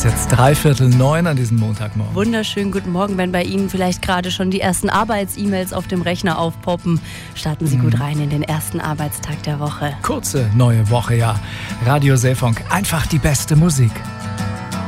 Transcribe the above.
jetzt 8:45 an diesem Montagmorgen. Wunderschönen guten Morgen, wenn bei Ihnen vielleicht gerade schon die ersten Arbeits-E-Mails auf dem Rechner aufpoppen. Starten Sie gut rein in den ersten Arbeitstag der Woche. Kurze neue Woche, ja. Radio Seefunk, einfach die beste Musik.